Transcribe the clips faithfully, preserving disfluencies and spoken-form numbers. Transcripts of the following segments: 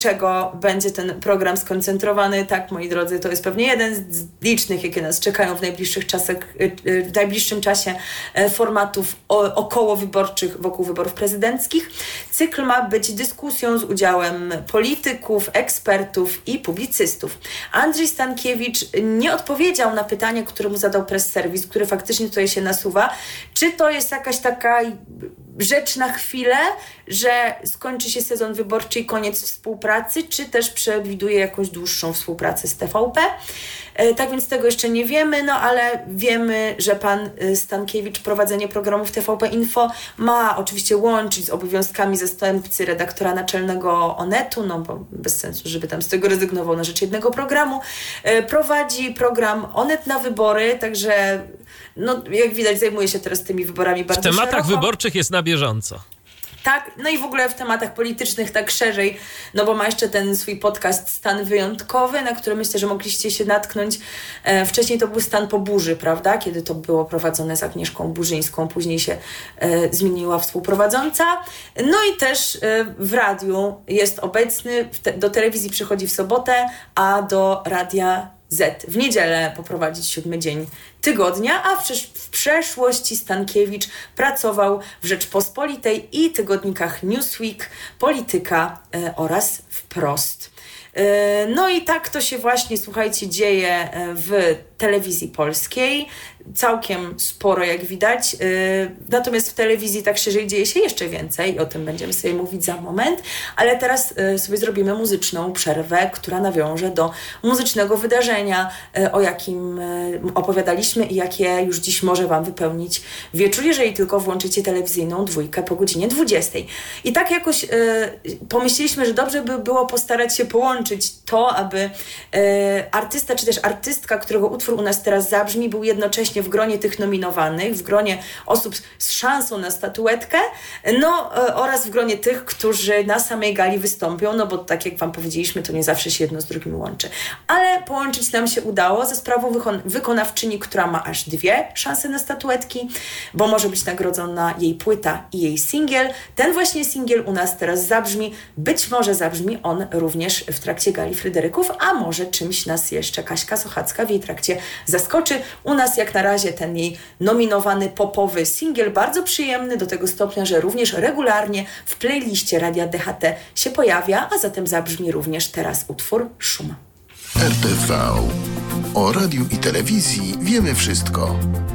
czego będzie ten program skoncentrowany. Tak, moi drodzy, to jest pewnie jeden z licznych, jakie nas czekają w najbliższych czasach, w najbliższym czasie formatów okołowyborczych wokół wyborów prezydenckich. Cykl ma być dyskusją z udziałem polityków, ekspertów i publicystów. Andrzej Stankiewicz nie odpowiedział na pytanie, które mu zadał Press Service, które faktycznie tutaj się nasuwa. Czy to jest jakaś taka rzecz na chwilę, że skończy się sezon wyborczy i koniec współpracy, czy też przewiduje jakąś dłuższą współpracę z T V P. Tak więc tego jeszcze nie wiemy, no ale wiemy, że pan Stankiewicz prowadzenie programów T V P Info ma oczywiście łączyć z obowiązkami zastępcy redaktora naczelnego Onetu, no bo bez sensu, żeby tam z tego rezygnował na rzecz jednego programu. Prowadzi program Onet na wybory, także no jak widać zajmuje się teraz tymi wyborami bardzo szeroko. W tematach wyborczych jest na bieżąco. Tak, no i w ogóle w tematach politycznych tak szerzej, no bo ma jeszcze ten swój podcast Stan Wyjątkowy, na który myślę, że mogliście się natknąć. E, wcześniej to był Stan po burzy, prawda? Kiedy to było prowadzone z Agnieszką Burzyńską, później się e, zmieniła współprowadząca. No i też e, w radiu jest obecny, te, do telewizji przychodzi w sobotę, a do Radia Z w niedzielę poprowadzić siódmy dzień tygodnia, a w, przesz- w przeszłości Stankiewicz pracował w Rzeczpospolitej i tygodnikach Newsweek, Polityka e, oraz Wprost. E, no i tak to się właśnie, słuchajcie, dzieje w telewizji polskiej. Całkiem sporo, jak widać. Natomiast w telewizji tak szerzej dzieje się jeszcze więcej i o tym będziemy sobie mówić za moment. Ale teraz sobie zrobimy muzyczną przerwę, która nawiąże do muzycznego wydarzenia, o jakim opowiadaliśmy i jakie już dziś może Wam wypełnić wieczór, jeżeli tylko włączycie telewizyjną dwójkę po godzinie dwudziestej. I tak jakoś pomyśleliśmy, że dobrze by było postarać się połączyć to, aby artysta czy też artystka, którego utwór u nas teraz zabrzmi, był jednocześnie w gronie tych nominowanych, w gronie osób z szansą na statuetkę, no e, oraz w gronie tych, którzy na samej gali wystąpią, no bo tak jak Wam powiedzieliśmy, to nie zawsze się jedno z drugim łączy. Ale połączyć nam się udało ze sprawą wykon- wykonawczyni, która ma aż dwie szanse na statuetki, bo może być nagrodzona jej płyta i jej singiel. Ten właśnie singiel u nas teraz zabrzmi, być może zabrzmi on również w trakcie gali Fryderyków, a może czymś nas jeszcze Kaśka Sochacka w jej trakcie zaskoczy. U nas jak na razie ten jej nominowany popowy singiel, bardzo przyjemny do tego stopnia, że również regularnie w playliście Radia D H T się pojawia, a zatem zabrzmi również teraz utwór Szum. R T V. O radiu i telewizji wiemy wszystko.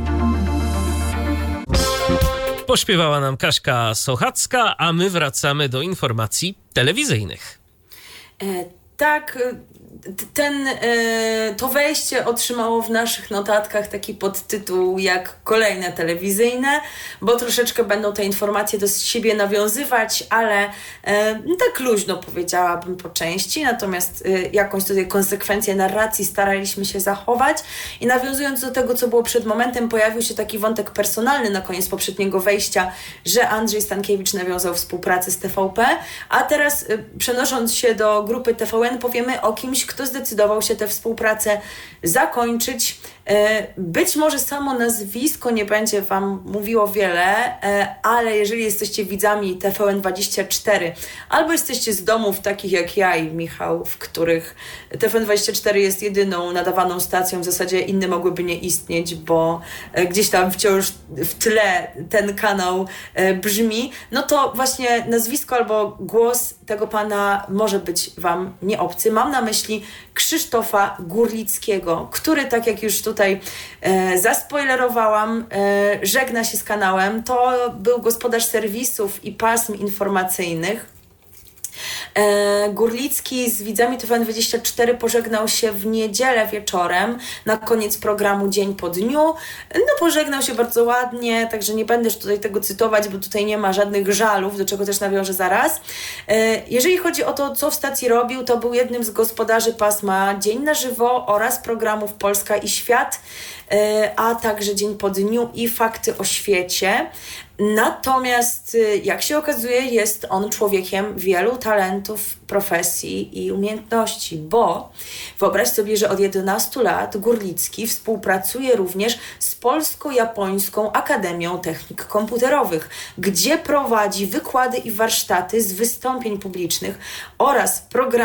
Pośpiewała nam Kaśka Sochacka, a my wracamy do informacji telewizyjnych. E, tak... Ten, to wejście otrzymało w naszych notatkach taki podtytuł jak kolejne telewizyjne, bo troszeczkę będą te informacje do siebie nawiązywać, ale tak luźno powiedziałabym po części, natomiast jakąś tutaj konsekwencję narracji staraliśmy się zachować i nawiązując do tego, co było przed momentem, pojawił się taki wątek personalny na koniec poprzedniego wejścia, że Andrzej Stankiewicz nawiązał współpracę z T V P, a teraz przenosząc się do grupy T V N powiemy o kimś, kto zdecydował się tę współpracę zakończyć. Być może samo nazwisko nie będzie Wam mówiło wiele, ale jeżeli jesteście widzami T V N dwadzieścia cztery albo jesteście z domów takich jak ja i Michał, w których T V N dwadzieścia cztery jest jedyną nadawaną stacją, w zasadzie inne mogłyby nie istnieć, bo gdzieś tam wciąż w tle ten kanał brzmi, no to właśnie nazwisko albo głos tego pana może być Wam nieobcy. Mam na myśli Krzysztofa Gurlickiego, który, tak jak już tutaj e, zaspoilerowałam, e, żegna się z kanałem. To był gospodarz serwisów i pasm informacyjnych. E, Gurlicki z widzami T V N dwadzieścia cztery pożegnał się w niedzielę wieczorem, na koniec programu Dzień po dniu. No pożegnał się bardzo ładnie, także nie będę już tutaj tego cytować, bo tutaj nie ma żadnych żalów, do czego też nawiążę zaraz. E, jeżeli chodzi o to, co w stacji robił, to był jednym z gospodarzy pasma Dzień na żywo oraz programów Polska i Świat. a także Dzień po dniu i Fakty o świecie. Natomiast, jak się okazuje, jest on człowiekiem wielu talentów, profesji i umiejętności, bo wyobraź sobie, że od jedenastu lat Gurlicki współpracuje również z Polsko-Japońską Akademią Technik Komputerowych, gdzie prowadzi wykłady i warsztaty z wystąpień publicznych oraz programy